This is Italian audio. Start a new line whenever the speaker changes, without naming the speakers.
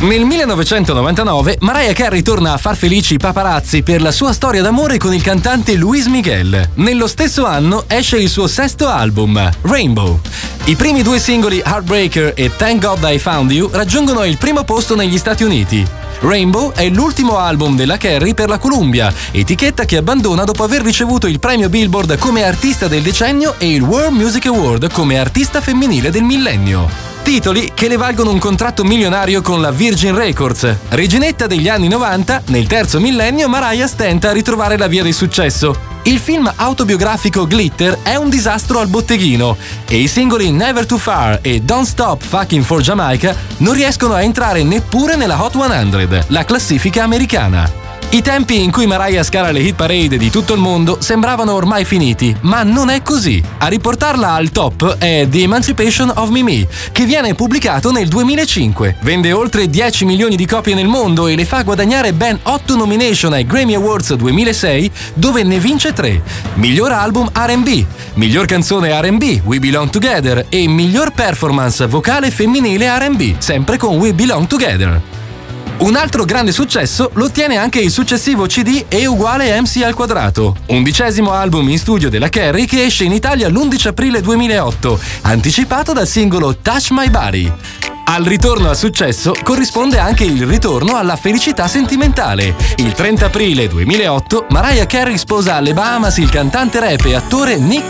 Nel 1999 Mariah Carey torna a far felici i paparazzi per la sua storia d'amore con il cantante Luis Miguel. Nello stesso anno esce il suo sesto album, Rainbow. I primi due singoli Heartbreaker e Thank God I Found You raggiungono il primo posto negli Stati Uniti. Rainbow è l'ultimo album della Carey per la Columbia, etichetta che abbandona dopo aver ricevuto il premio Billboard come artista del decennio e il World Music Award come artista femminile del millennio. Titoli che le valgono un contratto milionario con la Virgin Records. Reginetta degli anni 90, nel terzo millennio Mariah stenta a ritrovare la via del successo. Il film autobiografico Glitter è un disastro al botteghino e i singoli Never Too Far e Don't Stop Fucking for Jamaica non riescono a entrare neppure nella Hot 100, la classifica americana. I tempi in cui Mariah scala le hit parade di tutto il mondo sembravano ormai finiti, ma non è così. A riportarla al top è The Emancipation of Mimi, che viene pubblicato nel 2005. Vende oltre 10 milioni di copie nel mondo e le fa guadagnare ben 8 nomination ai Grammy Awards 2006, dove ne vince 3. Miglior album R&B, miglior canzone R&B, We Belong Together, e miglior performance vocale femminile R&B, sempre con We Belong Together. Un altro grande successo lo ottiene anche il successivo CD E uguale MC al quadrato, 11° album in studio della Carey che esce in Italia l'11 aprile 2008, anticipato dal singolo Touch My Body. Al ritorno al successo corrisponde anche il ritorno alla felicità sentimentale. Il 30 aprile 2008 Mariah Carey sposa alle Bahamas il cantante rap e attore Nick